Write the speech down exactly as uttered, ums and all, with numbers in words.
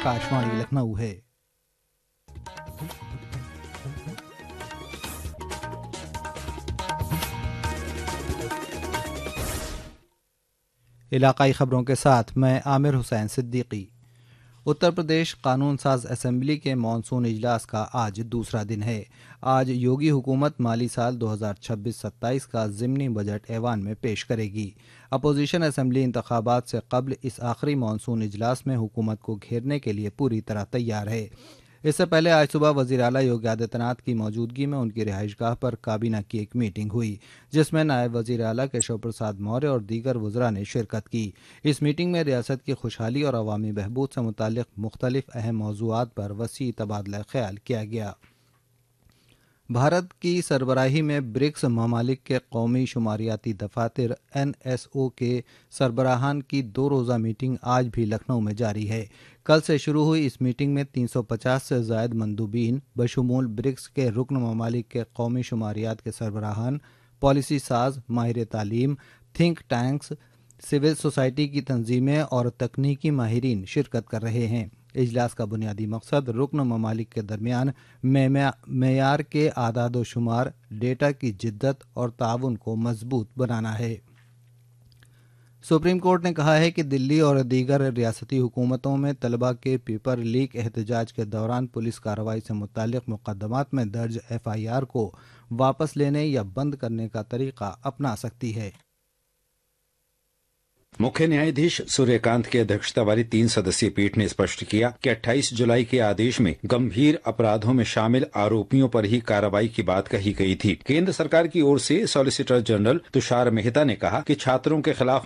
आकाशवाणी लखनऊ है। इलाकाई खबरों के साथ मैं आमिर हुसैन सिद्दीकी। उत्तर प्रदेश कानून साज असेंबली के मानसून इजलास का आज दूसरा दिन है। आज योगी हुकूमत माली साल दो हज़ार छब्बीस सत्ताईस का ज़िमनी बजट ऐवान में पेश करेगी। अपोजिशन असेंबली इंतखाबात से कबल इस आखिरी मानसून इजलास में हुकूमत को घेरने के लिए पूरी तरह तैयार है। इससे पहले आज सुबह वज़ीर आला योगी आदित्यनाथ की मौजूदगी में उनकी रिहाइशगाह पर काबीना की एक मीटिंग हुई, जिसमें नायब वज़ीर आला केशव प्रसाद मौर्य और दीगर वज़रा ने शिरकत की। इस मीटिंग में रियासत की खुशहाली और अवामी बहबूद से मुताल्लिक़ मुख्तलिफ अहम मौज़ूआत पर वसी तबादला ख्याल किया गया। भारत की सरबराही में ब्रिक्स ममालिक के कौमी शुमारियाती दफातर एन एस ओ के सरबराहान की दो रोज़ा मीटिंग आज भी लखनऊ में जारी है। कल से शुरू हुई इस मीटिंग में तीन सौ पचास से ज़ायद मंदूबीन बशमूल ब्रिक्स के रुकन ममालिक के कौमी शुमारियात के सरबराहान, पॉलिसी साज, माहिर तालीम, थिंक टैंक्स, सिविल सोसाइटी की तंजीमें और तकनीकी माहिरीन शिरकत कर रहे हैं। इजलास का बुनियादी मकसद रुकन ममालिक के दरमियान मेयार के आदाद व शुमार, डेटा की जिद्दत और ताउन को मजबूत बनाना है। सुप्रीम कोर्ट ने कहा है कि दिल्ली और दीगर रियासती हुकूमतों में तलबा के पेपर लीक एहतजाज के दौरान पुलिस कार्रवाई से मुताल्लिक़ मुकदमात में दर्ज एफ आई आर को वापस लेने या बंद करने का तरीका अपना सकती है। मुख्य न्यायाधीश सूर्यकांत की अध्यक्षता वाली तीन सदस्यीय पीठ ने स्पष्ट किया कि अट्ठाईस जुलाई के आदेश में गंभीर अपराधों में शामिल आरोपियों पर ही कार्रवाई की बात कही गई थी। केंद्र सरकार की ओर से सॉलिसिटर जनरल तुषार मेहता ने कहा कि छात्रों के खिलाफ